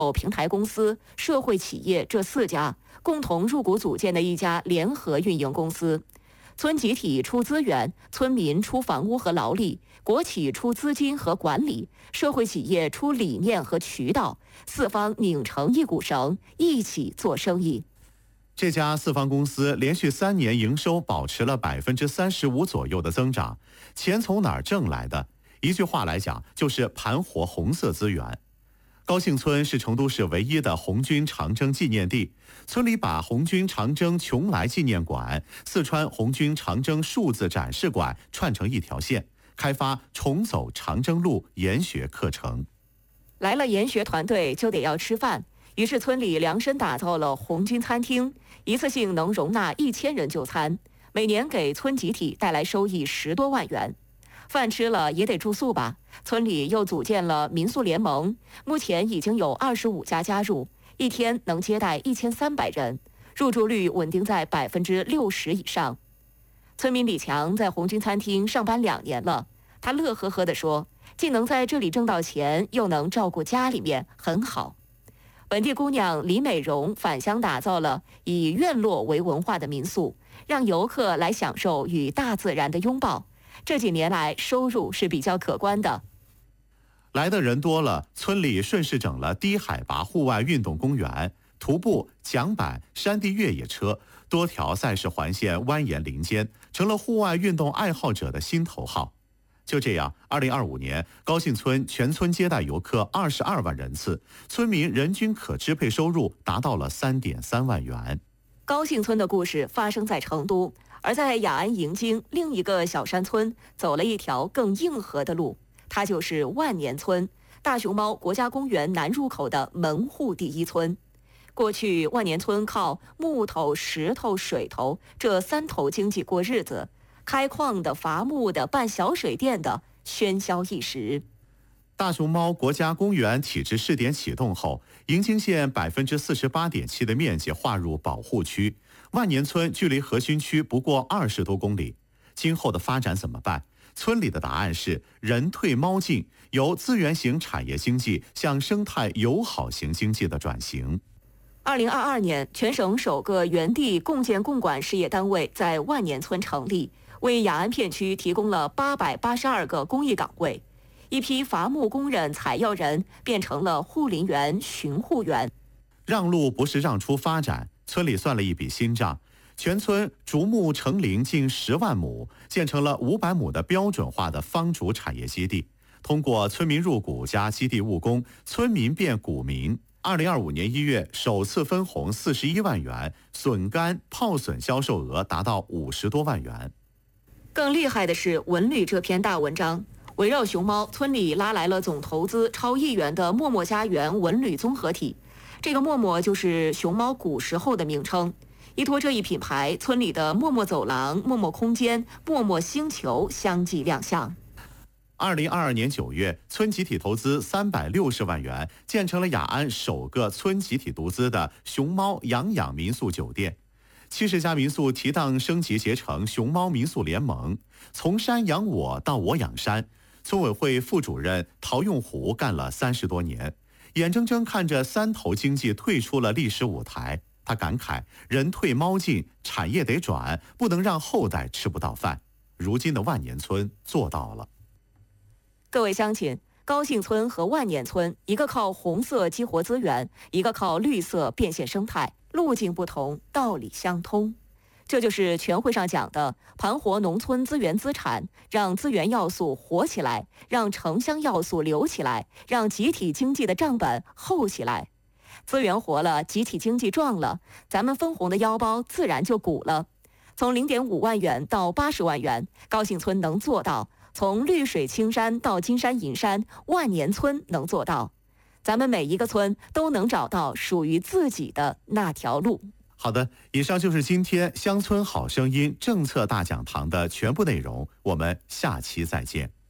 平台公司、社会企业这4家共同入股组建的一家联合运营公司。村集体出资源，村民出房屋和劳力，国企出资金和管理，社会企业出理念和渠道，4方拧成一股绳，一起做生意。 这家4方公司连续3年营收保持了35%左右的增长，钱从哪儿挣来的？一句话来讲，就是盘活红色资源。高兴村是成都市唯一的红军长征纪念地，村里把红军长征邛崃纪念馆、四川红军长征数字展示馆串成一条线，开发重走长征路研学课程。 来了研学团队就得要吃饭，于是村里量身打造了红军餐厅，一次性能容纳1000人就餐，每年给村集体带来收益10多万元。饭吃了也得住宿吧，村里又组建了民宿联盟，目前已经有25家加入，一天能接待1300人，入住率稳定在60%以上。村民李强在红军餐厅上班2年了，他乐呵呵地说，既能在这里挣到钱，又能照顾家里面，很好。本地姑娘李美荣返乡打造了以院落为文化的民宿，让游客来享受与大自然的拥抱。这几年来，收入是比较可观的。 来的人多了，村里顺势整了低海拔户外运动公园，徒步、桨板、山地越野车，多条赛事环线蜿蜒林间，成了户外运动爱好者的心头好。就这样，2025年，高兴村全村接待游客22万人次，村民人均可支配收入达到了3.3万元。 高兴村的故事发生在成都，而在雅安迎京另一个小山村走了一条更硬核的路，它就是万年村，大熊猫国家公园南入口的门户第一村。过去万年村靠木头、石头、水头这3头经济过日子，开矿的、伐木的、办小水电的，喧嚣一时。 大熊猫国家公园体制试点启动后，迎京县48.7%的面积划入保护区，万年村距离核心区不过20多公里。今后的发展怎么办？村里的答案是人退猫进，由资源型产业经济向生态友好型经济的转型。 2022年，全省首个原地共建共管事业单位在万年村成立，为雅安片区提供了882个公益岗位。一批伐木工人、采药人变成了护林员、巡护员。 让路不是让出发展，村里算了一笔新账，全村竹木成林近10万亩，建成了500亩的标准化的方竹产业基地。通过村民入股加基地务工，村民变股民。2025年1月首次分红41万元，笋干、泡笋销售额达到50多万元。 更厉害的是文旅这篇大文章。围绕熊猫，村里拉来了总投资超1亿元的默默家园文旅综合体。这个默默就是熊猫古时候的名称。依托这一品牌，村里的默默走廊、默默空间、默默星球相继亮相。 2022年9月，村集体投资360万元，建成了雅安首个村集体独资的熊猫养民宿酒店。70家民宿提档升级结成熊猫民宿联盟，从山养我到我养山。村委会副主任陶用虎干了30多年，眼睁睁看着3头经济退出了历史舞台。他感慨：人退猫进，产业得转，不能让后代吃不到饭。如今的万年村做到了。 各位乡亲，高兴村和万年村，一个靠红色激活资源，一个靠绿色变现生态，路径不同，道理相通。这就是全会上讲的盘活农村资源资产，让资源要素活起来，让城乡要素流起来，让集体经济的账本厚起来。资源活了，集体经济壮了，咱们分红的腰包自然就鼓了。从0.5万元到80万元，高兴村能做到；从绿水青山到金山银山，万年村能做到。咱们每一个村都能找到属于自己的那条路。 好的，以上就是今天乡村好声音政策大讲堂的全部内容，我们下期再见。